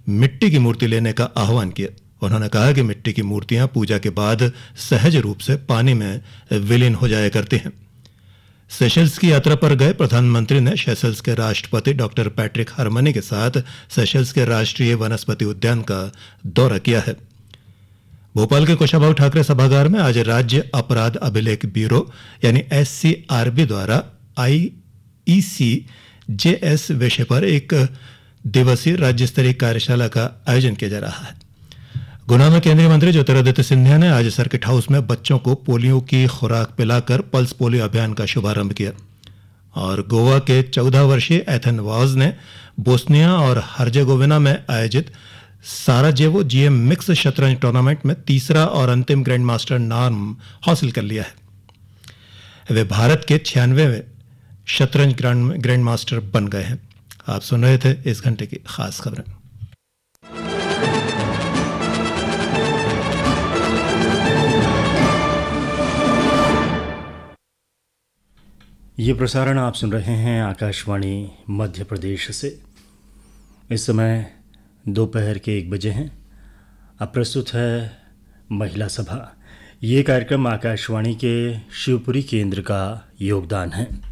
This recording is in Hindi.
मिट्टी की मूर्ति लेने का आह्वान किया। उन्होंने कहा कि मिट्टी की मूर्तियां पूजा के बाद सहज रूप से पानी में विलीन हो जाया करती हैं। सेशल्स की यात्रा पर गए प्रधानमंत्री ने सेशल्स के राष्ट्रपति डॉक्टर पैट्रिक हार्मनी के साथ सेशल्स के राष्ट्रीय वनस्पति उद्यान का दौरा किया है। भोपाल के कुशाभाऊ ठाकरे सभागार में आज राज्य अपराध अभिलेख ब्यूरो यानी SCRB द्वारा IECJS विषय पर एक दिवसीय राज्य स्तरीय कार्यशाला का आयोजन किया जा रहा है। गुना में केंद्रीय मंत्री ज्योतिरादित्य सिंधिया ने आज सर्किट हाउस में बच्चों को पोलियो की खुराक पिलाकर पल्स पोलियो अभियान का शुभारंभ किया। और गोवा के 14 वर्षीय एथन वाज ने बोस्निया और हर्जेगोविना में आयोजित साराजेवो GM मिक्स शतरंज टूर्नामेंट में तीसरा और अंतिम ग्रैंड मास्टर नाम हासिल कर लिया है। वे भारत के 96वें शतरंज ग्रैंड मास्टर बन गए हैं। आप सुन रहे थे इस घंटे की खास खबरें। ये प्रसारण आप सुन रहे हैं आकाशवाणी मध्य प्रदेश से। इस समय दोपहर के 1 बजे हैं। अब प्रस्तुत है महिला सभा। ये कार्यक्रम आकाशवाणी के शिवपुरी केंद्र का योगदान है।